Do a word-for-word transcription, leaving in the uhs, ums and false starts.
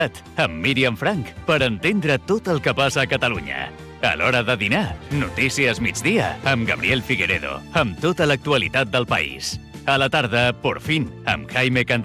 amb Míriam Frank per entendre tot el que passa a Catalunya. A l'hora de dinar, Notícies Migdia amb Gabriel Figueredo, amb tota l'actualitat del país. A la tarda, Por fin, amb Jaime Cantillana.